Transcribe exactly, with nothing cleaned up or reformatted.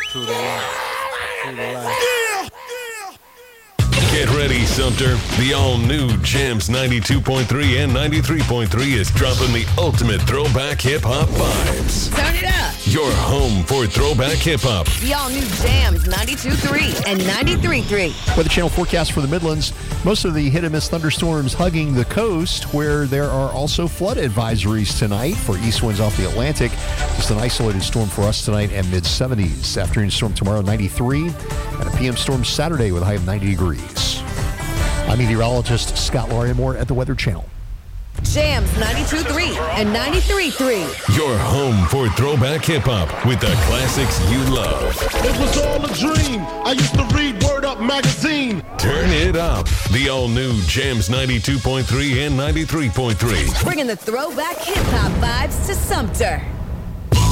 True to life. True to life. Get ready, Sumter. The all-new Jams ninety-two point three and ninety-three point three is dropping the ultimate throwback hip-hop vibes. Turn it up. Your home for throwback hip-hop. The all-new Jams ninety-two point three and ninety-three point three. Weather Channel forecast for the Midlands. Most of the hit-and-miss thunderstorms hugging the coast, where there are also flood advisories tonight for east winds off the Atlantic. Just an isolated storm for us tonight and mid-seventies. Afternoon storm tomorrow, ninety-three. And a P M storm Saturday with a high of ninety degrees. I'm meteorologist Scott Lauriamore at the Weather Channel. Jams ninety-two point three and ninety-three point three. Your home for throwback hip-hop with the classics you love. It was all a dream. I used to read Word Up magazine. Turn it up. The all-new Jams ninety-two point three and ninety-three point three. Bringing the throwback hip-hop vibes to Sumter.